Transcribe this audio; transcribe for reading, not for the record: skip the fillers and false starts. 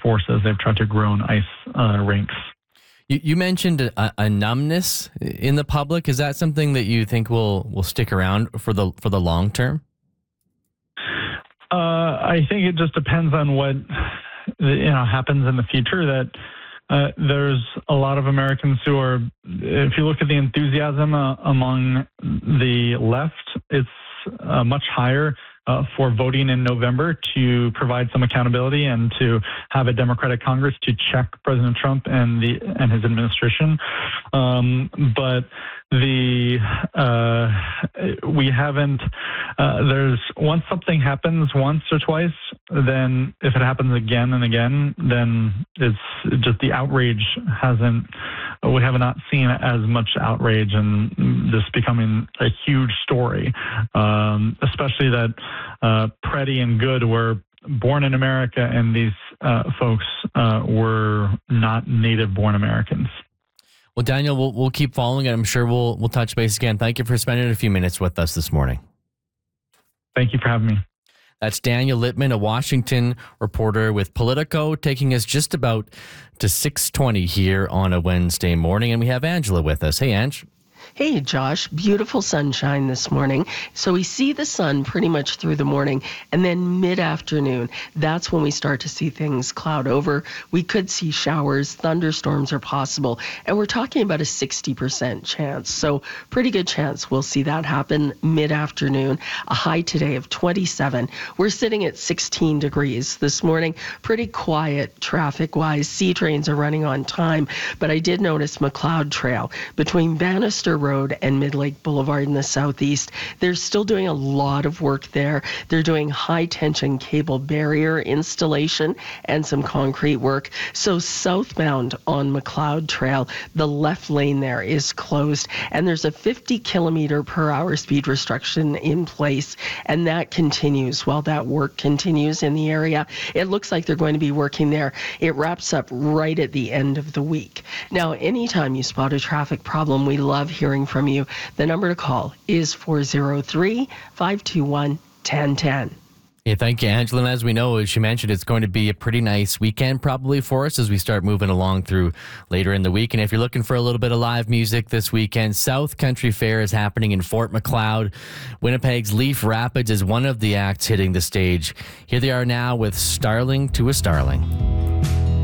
forces. They've tried to grow in ICE ranks. You mentioned a numbness in the public. Is that something that you think will stick around for the long term? I think it just depends on what happens in the future. That there's a lot of Americans who are, if you look at the enthusiasm among the left, it's much higher for voting in November to provide some accountability and to have a Democratic Congress to check President Trump and his administration. But we haven't. There's once something happens once or twice, then if it happens again and again, then it's just the outrage hasn't. We have not seen as much outrage and this becoming a huge story, especially that Preddy and Good were born in America, and these folks were not native-born Americans. Well, Daniel, we'll keep following it. I'm sure we'll touch base again. Thank you for spending a few minutes with us this morning. Thank you for having me. That's Daniel Littman, a Washington reporter with Politico, taking us just about to 6:20 here on a Wednesday morning. And we have Angela with us. Hey, Ange. Hey, Josh. Beautiful sunshine this morning. So we see the sun pretty much through the morning, and then mid-afternoon, that's when we start to see things cloud over. We could see showers, thunderstorms are possible, and we're talking about a 60% chance. So pretty good chance we'll see that happen mid-afternoon. A high today of 27. We're sitting at 16 degrees this morning. Pretty quiet traffic-wise. C trains are running on time, but I did notice McLeod Trail between Bannister Road and Mid-Lake Boulevard in the southeast. They're still doing a lot of work there. They're doing high-tension cable barrier installation and some concrete work. So southbound on McLeod Trail, the left lane there is closed, and there's a 50-kilometer-per-hour speed restriction in place, and that continues while that work continues in the area. It looks like they're going to be working there. It wraps up right at the end of the week. Now, anytime you spot a traffic problem, we love hearing from you. The number to call is 403-521-1010. Yeah, thank you, Angela. And as we know, as you mentioned, it's going to be a pretty nice weekend probably for us as we start moving along through later in the week. And if you're looking for a little bit of live music this weekend, South Country Fair is happening in Fort Macleod. Winnipeg's Leaf Rapids is one of the acts hitting the stage. Here they are now with Starling to a Starling.